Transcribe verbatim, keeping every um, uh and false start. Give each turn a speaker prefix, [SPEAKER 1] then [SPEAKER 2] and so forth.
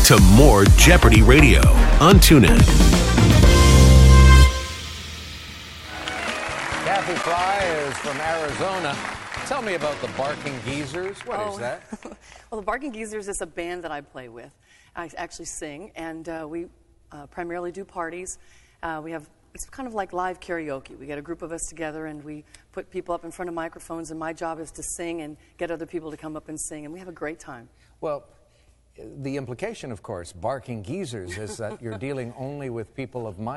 [SPEAKER 1] to more Jeopardy Radio on TuneIn.
[SPEAKER 2] Kathy Fry is from Arizona. Tell me about the Barking Geezers. What
[SPEAKER 3] oh.
[SPEAKER 2] is that?
[SPEAKER 3] Well, the Barking Geezers is a band that I play with. I actually sing, and uh, we uh, primarily do parties. Uh, we have, it's kind of like live karaoke. We get a group of us together, and we put people up in front of microphones, and my job is to sing and get other people to come up and sing, and we have a great time.
[SPEAKER 2] Well, the implication, of course, Barking Geezers, is that you're dealing only with people of my